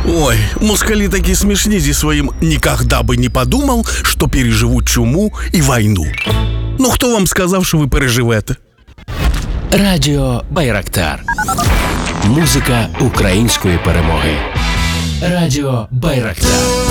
Ой, москали такие смешные зі своим «никогда бы не подумал, что переживу чуму и войну». Ну, хто вам сказав, що ви переживете? Радіо Байрактар. Музика української перемоги. Радіо Байрактар.